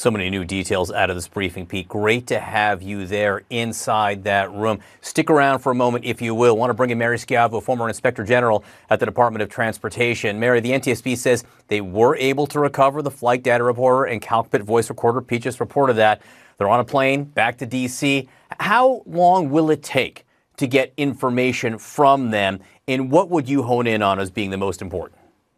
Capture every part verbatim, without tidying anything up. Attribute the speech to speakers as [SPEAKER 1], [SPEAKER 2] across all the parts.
[SPEAKER 1] So many new details out of this briefing, Pete. Great to have you there inside that room. Stick around for a moment, if you will. I want to bring in Mary Schiavo, former Inspector General at the Department of Transportation. Mary, the N T S B says they were able to recover the flight data recorder and cockpit voice recorder. Pete just reported that. They're on a plane back to D C. How long will it take to get information from them, and what would you hone in on as being the most important?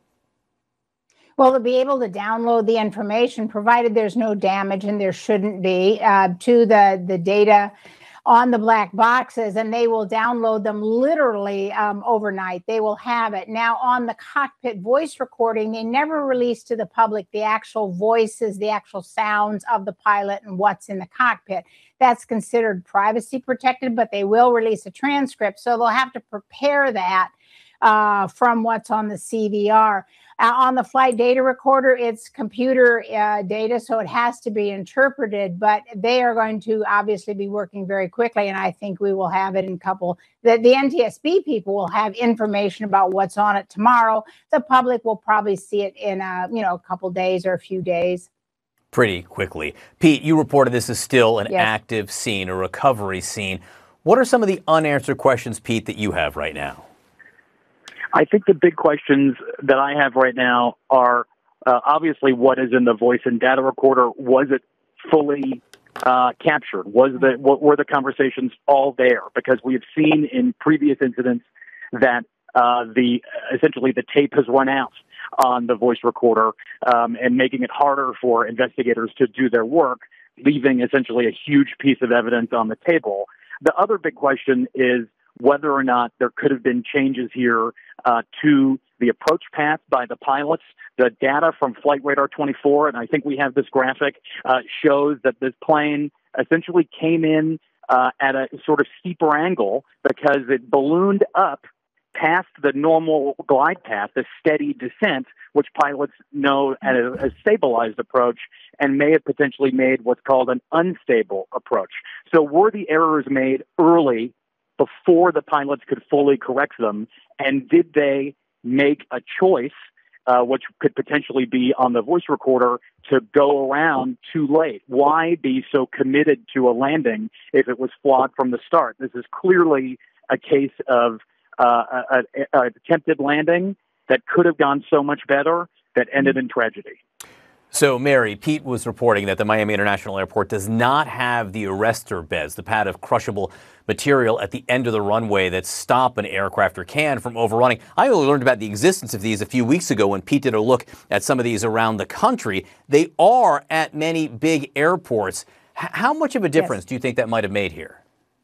[SPEAKER 2] Well, to be able to download the information, provided there's no damage, and there shouldn't be, uh, to the, the data on the black boxes, and they will download them literally um, overnight. They will have it. Now, on the cockpit voice recording, they never release to the public the actual voices, the actual sounds of the pilot and what's in the cockpit. That's considered privacy protected, but they will release a transcript, so they'll have to prepare that uh, from what's on the C V R. Uh, on the flight data recorder, it's computer uh, data, so it has to be interpreted, but they are going to obviously be working very quickly, and I think we will have it in a couple, the, the N T S B people will have information about what's on it tomorrow. The public will probably see it in a, you know, a couple days or a few days.
[SPEAKER 1] Pretty quickly. Pete, you reported this is still an
[SPEAKER 2] yes.
[SPEAKER 1] active scene, a recovery scene. What are some of the unanswered questions, Pete, that you have right now?
[SPEAKER 3] I think the big questions that I have right now are uh, obviously what is in the voice and data recorder. Was it fully uh, captured? Was the what were the conversations all there? Because we have seen in previous incidents that uh, the essentially the tape has run out on the voice recorder um, and making it harder for investigators to do their work, leaving essentially a huge piece of evidence on the table. The other big question is whether or not there could have been changes here uh, to the approach path by the pilots. The data from Flight Radar twenty-four, and I think we have this graphic, uh, shows that this plane essentially came in uh, at a sort of steeper angle because it ballooned up past the normal glide path, the steady descent, which pilots know as a, a stabilized approach, and may have potentially made what's called an unstable approach. So were the errors made early before the pilots could fully correct them, and did they make a choice, uh, which could potentially be on the voice recorder, to go around too late? Why be so committed to a landing if it was flawed from the start? This is clearly a case of uh, an attempted landing that could have gone so much better that ended in tragedy.
[SPEAKER 1] So, Mary, Pete was reporting that the Miami International Airport does not have the arrestor beds, the pad of crushable material at the end of the runway that stop an aircraft or can from overrunning. I only learned about the existence of these a few weeks ago when Pete did a look at some of these around the country. They are at many big airports. H- how much of a difference yes. do you think that might have made here?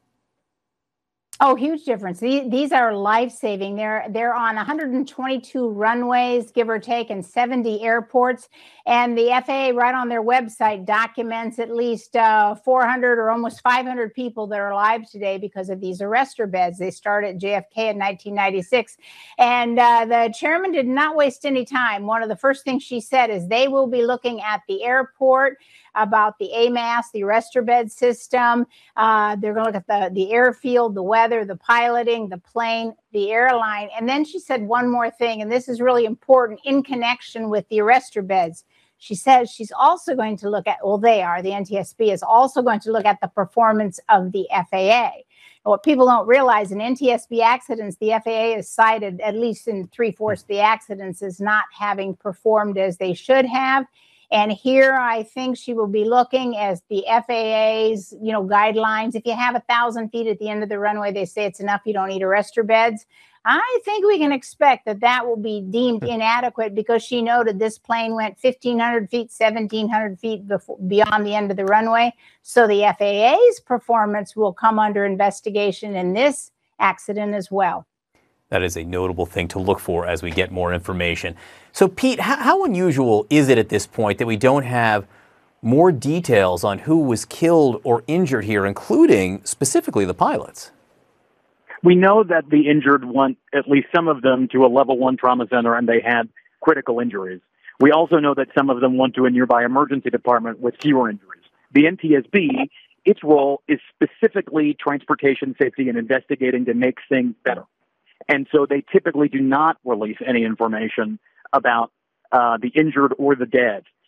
[SPEAKER 2] Oh, huge difference. These, these are life-saving. They're they're on one hundred twenty-two runways, give or take, and seventy airports. And the F A A, right on their website, documents at least uh, four hundred or almost five hundred people that are alive today because of these arrestor beds. They started at J F K in nineteen ninety-six. And uh, the chairman did not waste any time. One of the first things she said is they will be looking at the airport, about the A M A S, the arrestor bed system. Uh, they're going to look at the, the airfield, the weather, the piloting, the plane, the airline. And then she said one more thing, and this is really important in connection with the arrestor beds. She says she's also going to look at, well, they are, the N T S B is also going to look at the performance of the F A A. What people don't realize, in N T S B accidents, the F A A is cited, at least in three-fourths of the accidents, as not having performed as they should have. And here, I think she will be looking as the F A A's, you know, guidelines. If you have a thousand feet at the end of the runway, they say it's enough. You don't need arrestor beds. I think we can expect that that will be deemed inadequate because she noted this plane went fifteen hundred feet, seventeen hundred feet before, beyond the end of the runway. So the F A A's performance will come under investigation in this accident as well.
[SPEAKER 1] That is a notable thing to look for as we get more information. So, Pete, how, how unusual is it at this point that we don't have more details on who was killed or injured here, including specifically the pilots?
[SPEAKER 3] We know that the injured went, at least some of them, to a level one trauma center and they had critical injuries. We also know that some of them went to a nearby emergency department with fewer injuries. The N T S B, its role is specifically transportation safety and investigating to make things better. And so they typically do not release any information about uh, the injured or the dead.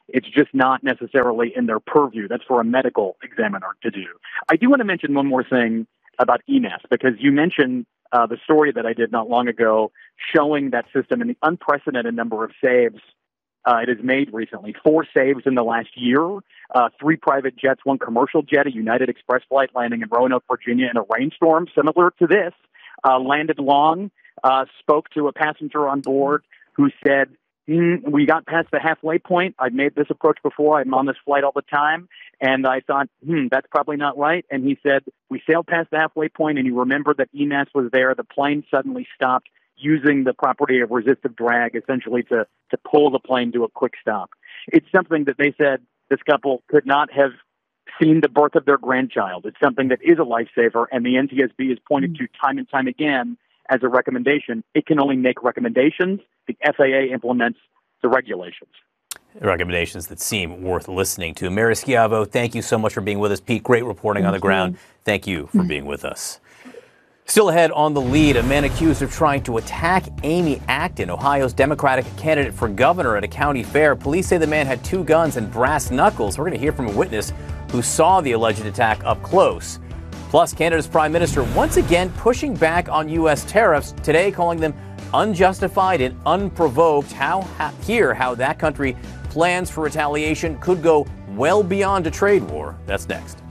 [SPEAKER 3] It's just not necessarily in their purview. That's for a medical examiner to do. I do want to mention one more thing about E M A S, because you mentioned uh, the story that I did not long ago showing that system and the unprecedented number of saves uh, it has made recently. Four saves in the last year, uh, three private jets, one commercial jet, a United Express flight landing in Roanoke, Virginia in a rainstorm similar to this, uh, landed long, uh, spoke to a passenger on board who said, mm, we got past the halfway point. I've made this approach before. I'm on this flight all the time. And I thought, hmm, that's probably not right. And he said, we sailed past the halfway point, and you remember that E M A S was there. The plane suddenly stopped, using the property of resistive drag essentially to, to pull the plane to a quick stop. It's something that they said this couple could not have seen the birth of their grandchild. It's something that is a lifesaver, and the N T S B has pointed to time and time again as a recommendation. It can only make recommendations. The F A A implements the regulations.
[SPEAKER 1] Recommendations that seem worth listening to. Mary Schiavo, thank you so much for being with us. Pete, great reporting thank on the you. ground. Thank you for being with us. Still ahead on The Lead, a man accused of trying to attack Amy Acton, Ohio's Democratic candidate for governor, at a county fair. Police say the man had two guns and brass knuckles. We're going to hear from a witness who saw the alleged attack up close. Plus, Canada's Prime Minister once again pushing back on U S tariffs, today calling them unjustified and unprovoked. How ha- hear how that country plans for retaliation could go well beyond a trade war. That's next.